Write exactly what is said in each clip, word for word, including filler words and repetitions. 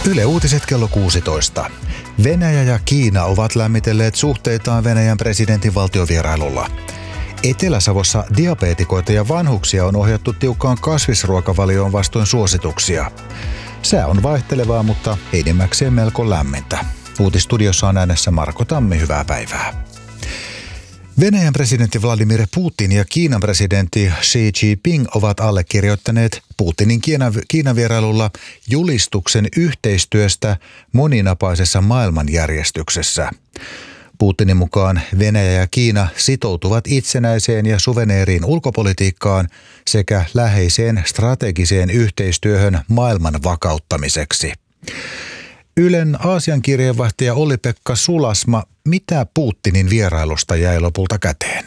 Yle Uutiset kello kuusitoista. Venäjä ja Kiina ovat lämmitelleet suhteitaan Venäjän presidentin valtiovierailulla. Etelä-Savossa diabeetikoita ja vanhuksia on ohjattu tiukkaan kasvisruokavalioon vastoin suosituksia. Sää on vaihtelevaa, mutta enimmäkseen melko lämmintä. Uutistudiossa on äänessä Marko Tammi, hyvää päivää. Venäjän presidentti Vladimir Putin ja Kiinan presidentti Xi Jinping ovat allekirjoittaneet Putinin Kiinan vierailulla julistuksen yhteistyöstä moninapaisessa maailmanjärjestyksessä. Putinin mukaan Venäjä ja Kiina sitoutuvat itsenäiseen ja suveneeriin ulkopolitiikkaan sekä läheiseen strategiseen yhteistyöhön maailman vakauttamiseksi. Ylen Aasian kirjeenvaihtaja Olli-Pekka Sulasma, mitä Putinin vierailusta jäi lopulta käteen?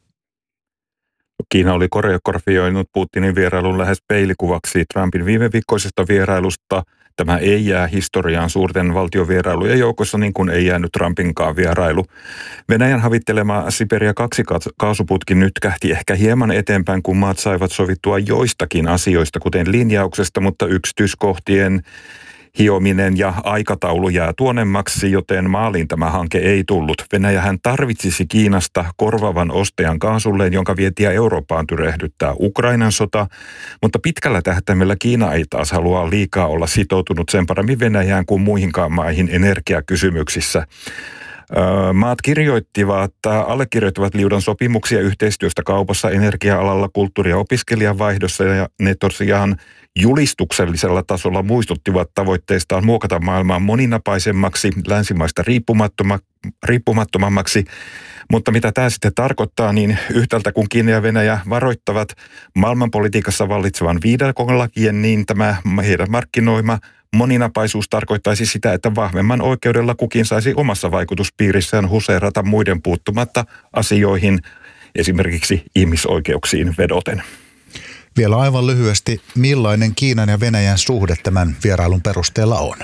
Kiina oli koreografioinut Putinin vierailun lähes peilikuvaksi Trumpin viime viikkoisesta vierailusta. Tämä ei jää historiaan suurten valtiovierailujen joukossa, niin kuin ei jäänyt Trumpinkaan vierailu. Venäjän havittelema Siberia kaksi kaasuputki nyt kähti ehkä hieman eteenpäin, kun maat saivat sovittua joistakin asioista, kuten linjauksesta, mutta yksityiskohtien hiominen ja aikataulu jää tuonemmaksi, joten maaliin tämä hanke ei tullut. Venäjähän tarvitsisi Kiinasta korvaavan ostajan kaasulleen, jonka vientiä Eurooppaan tyrehdyttää Ukrainan sota, mutta pitkällä tähtäimellä Kiina ei taas halua liikaa olla sitoutunut sen paremmin Venäjään kuin muihinkaan maihin energiakysymyksissä. Maat kirjoittivat, allekirjoittivat liudan sopimuksia yhteistyöstä kaupassa, energia-alalla, kulttuuri- ja opiskelijavaihdossa, ja ne tosiaan julistuksellisella tasolla muistuttivat tavoitteistaan muokata maailmaa moninapaisemmaksi, länsimaista riippumattoma, riippumattomammaksi. Mutta mitä tämä sitten tarkoittaa, niin yhtäältä kun Kiina ja Venäjä varoittavat maailmanpolitiikassa vallitsevan viidakon lakien, niin tämä heidän markkinoima moninapaisuus tarkoittaisi sitä, että vahvemman oikeudella kukin saisi omassa vaikutuspiirissään huseerata muiden puuttumatta asioihin, esimerkiksi ihmisoikeuksiin vedoten. Vielä aivan lyhyesti, millainen Kiinan ja Venäjän suhde tämän vierailun perusteella on?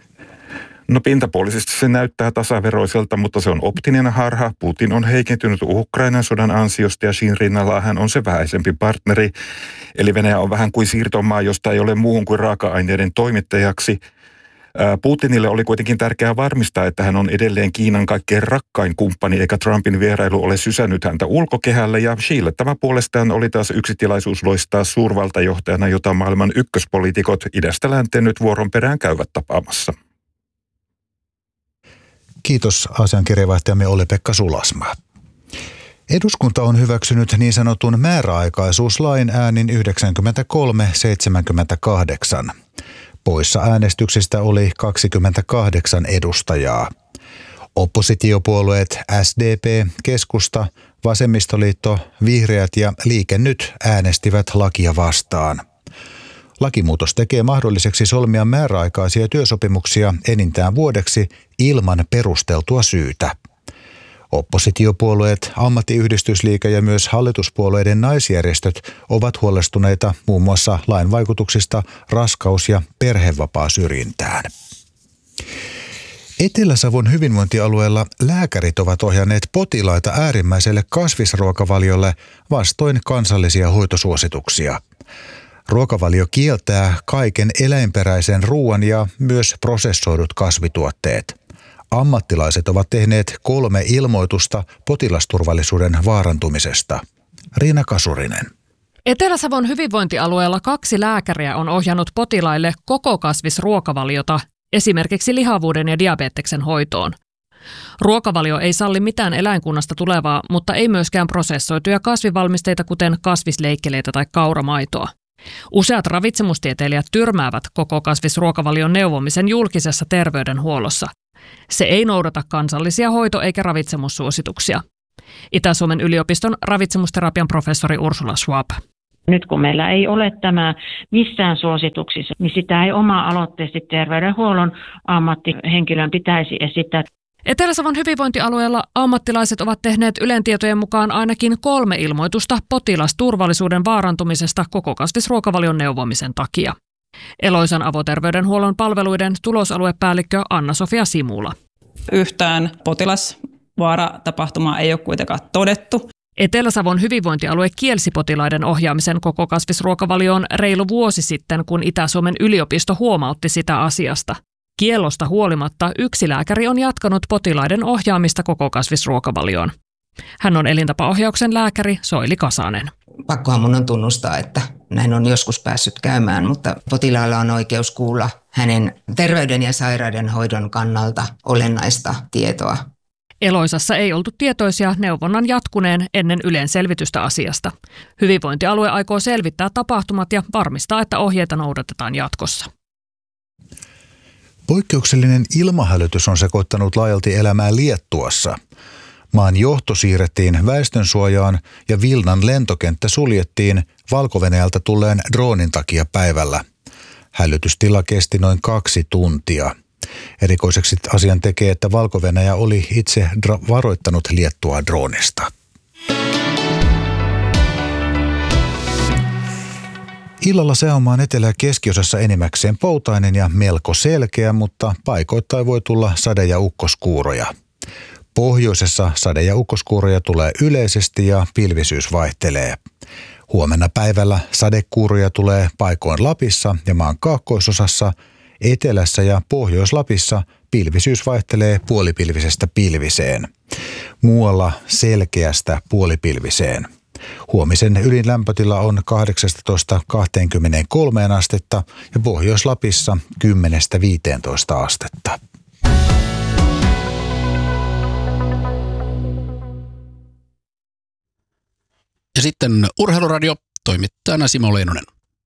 No pintapuolisesti se näyttää tasaveroiselta, mutta se on optinen harha. Putin on heikentynyt Ukrainan sodan ansiosta ja Xin rinnalla hän on se vähäisempi partneri. Eli Venäjä on vähän kuin siirtomaa, josta ei ole muuhun kuin raaka-aineiden toimittajaksi. Putinille oli kuitenkin tärkeää varmistaa, että hän on edelleen Kiinan kaikkein rakkain kumppani, eikä Trumpin vierailu ole sysännyt häntä ulkokehälle. Ja Xille tämä puolestaan oli taas yksi tilaisuus loistaa suurvaltajohtajana, jota maailman ykköspoliitikot idästä länteen nyt vuoron perään käyvät tapaamassa. Kiitos Aasian kirjeenvaihtajamme Olli-Pekka Sulasma. Eduskunta on hyväksynyt niin sanotun määräaikaisuuslain äänin yhdeksänkymmentäkolme seitsemänkymmentäkahdeksan. Poissa äänestyksistä oli kaksikymmentäkahdeksan edustajaa. Oppositiopuolueet S D P, Keskusta, Vasemmistoliitto, Vihreät ja Liike Nyt äänestivät lakia vastaan. Lakimuutos tekee mahdolliseksi solmia määräaikaisia työsopimuksia enintään vuodeksi ilman perusteltua syytä. Oppositiopuolueet, ammattiyhdistysliike ja myös hallituspuolueiden naisjärjestöt ovat huolestuneita muun muassa lain vaikutuksista raskaus- ja perhevapaasyrjintään. Etelä-Savon hyvinvointialueella lääkärit ovat ohjanneet potilaita äärimmäiselle kasvisruokavaliolle vastoin kansallisia hoitosuosituksia. Ruokavalio kieltää kaiken eläinperäisen ruoan ja myös prosessoidut kasvituotteet. Ammattilaiset ovat tehneet kolme ilmoitusta potilasturvallisuuden vaarantumisesta. Riina Kasurinen. Etelä-Savon hyvinvointialueella kaksi lääkäriä on ohjannut potilaille koko kasvisruokavaliota, esimerkiksi lihavuuden ja diabeteksen hoitoon. Ruokavalio ei salli mitään eläinkunnasta tulevaa, mutta ei myöskään prosessoituja kasvivalmisteita, kuten kasvisleikkeleitä tai kauramaitoa. Useat ravitsemustieteilijät tyrmäävät koko kasvisruokavalion neuvomisen julkisessa terveydenhuollossa. Se ei noudata kansallisia hoito- eikä ravitsemussuosituksia. Itä-Suomen yliopiston ravitsemusterapian professori Ursula Schwab. Nyt kun meillä ei ole tämä missään suosituksissa, niin sitä ei oma-aloitteisesti terveydenhuollon ammattihenkilön pitäisi esittää. Etelä-Savon hyvinvointialueella ammattilaiset ovat tehneet Ylen tietojen mukaan ainakin kolme ilmoitusta potilasturvallisuuden vaarantumisesta koko kasvisruokavalion neuvomisen takia. Eloisan avoterveydenhuollon palveluiden tulosaluepäällikkö Anna-Sofia Simula. Yhtään potilasvaaratapahtumaa ei ole kuitenkaan todettu. Etelä-Savon hyvinvointialue kielsi potilaiden ohjaamisen koko kasvisruokavalioon reilu vuosi sitten, kun Itä-Suomen yliopisto huomautti sitä asiasta. Kiellosta huolimatta yksi lääkäri on jatkanut potilaiden ohjaamista kokokasvisruokavalioon. Hän on elintapaohjauksen lääkäri Soili Kasanen. Pakkohan mun on tunnustaa, että näin on joskus päässyt käymään, mutta potilaalla on oikeus kuulla hänen terveyden ja sairauden hoidon kannalta olennaista tietoa. Eloisassa ei oltu tietoisia neuvonnan jatkuneen ennen Ylen selvitystä asiasta. Hyvinvointialue aikoo selvittää tapahtumat ja varmistaa, että ohjeita noudatetaan jatkossa. Poikkeuksellinen ilmahälytys on sekoittanut laajalti elämää Liettuassa. Maan johto siirrettiin väestönsuojaan ja Vilnan lentokenttä suljettiin Valko-Venäjältä tulleen droonin takia päivällä. Hälytystila kesti noin kaksi tuntia. Erikoiseksi asian tekee, että Valko-Venäjä oli itse dra- varoittanut Liettua droonista. Illalla sääomaan etelä- ja keskiosassa enimmäkseen poutainen ja melko selkeä, mutta paikoittain voi tulla sade- ja ukkoskuuroja. Pohjoisessa sade- ja ukkoskuuroja tulee yleisesti ja pilvisyys vaihtelee. Huomenna päivällä sadekuuroja tulee paikoin Lapissa ja maan kaakkoisosassa, etelässä ja Pohjois-Lapissa pilvisyys vaihtelee puolipilvisestä pilviseen. Muualla selkeästä puolipilviseen. Huomisen ylin lämpötila on kahdeksasta kaksikymmentäkolme astetta ja Pohjois-Lapissa kymmenestä viiteentoista astetta. Ja sitten Urheiluradio, toimittajana Simo Leinonen.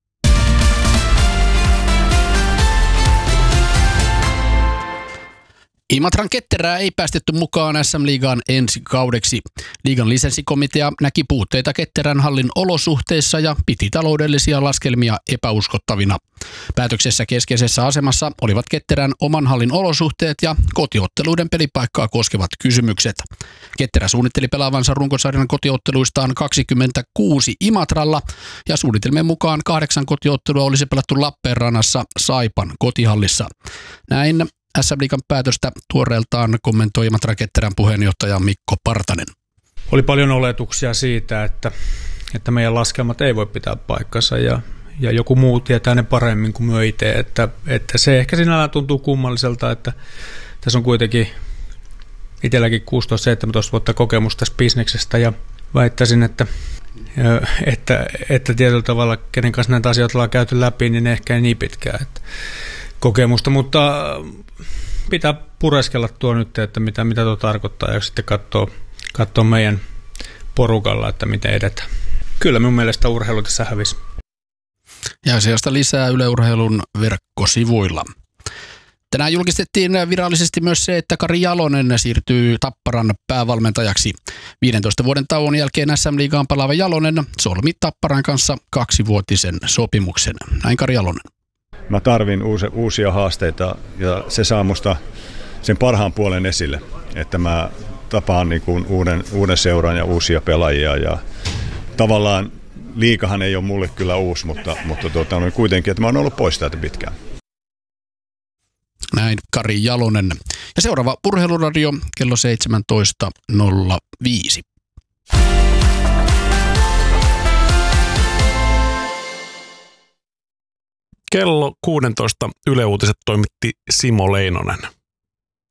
Imatran Ketterää ei päästetty mukaan S M-liigaan ensi kaudeksi. Liigan lisenssikomitea näki puutteita Ketterän hallin olosuhteissa ja piti taloudellisia laskelmia epäuskottavina. Päätöksessä keskeisessä asemassa olivat Ketterän oman hallin olosuhteet ja kotiotteluiden pelipaikkaa koskevat kysymykset. Ketterä suunnitteli pelaavansa runkosarjan kotiotteluistaan kaksikymmentäkuusi Imatralla ja suunnitelmien mukaan kahdeksan kotiottelua olisi pelattu Lappeenrannassa Saipan kotihallissa. Näin S M-liigan päätöstä tuoreeltaan kommentoi Imatran Ketterän puheenjohtaja Mikko Partanen. Oli paljon oletuksia siitä, että, että meidän laskelmat ei voi pitää paikkansa ja, ja joku muu tietää ne paremmin kuin me itse. Että, että se ehkä sinällään tuntuu kummalliselta, että tässä on kuitenkin itselläkin kuusitoista seitsemäntoista vuotta kokemusta tästä bisneksestä ja väittäisin, että, että, että tietyllä tavalla kenen kanssa näitä asioita ollaan käyty läpi, niin ehkä ei niin pitkään että kokemusta, mutta pitää pureskella tuo nyt, että mitä, mitä tuo tarkoittaa ja sitten katsoa, katsoa meidän porukalla, että miten edetään. Kyllä minun mielestä urheilu tässä hävisi. Ja asiasta lisää Yle Urheilun verkkosivuilla. Tänään julkistettiin virallisesti myös se, että Kari Jalonen siirtyy Tapparan päävalmentajaksi. viidentoista vuoden tauon jälkeen S M-liigaan palaava Jalonen solmi Tapparan kanssa kaksivuotisen sopimuksen. Näin Kari Jalonen. Mä tarvin uusia, uusia haasteita ja se saa musta sen parhaan puolen esille, että mä tapaan niin kuin uuden, uuden seuran ja uusia pelaajia ja tavallaan liikahan ei ole mulle kyllä uusi, mutta, mutta tuota, no kuitenkin, että mä oon ollut pois täältä pitkään. Näin Kari Jalonen. Ja seuraava Urheiluradio kello seitsemäntoista nolla viisi. Kello kuusitoista Yle Uutiset toimitti Simo Leinonen.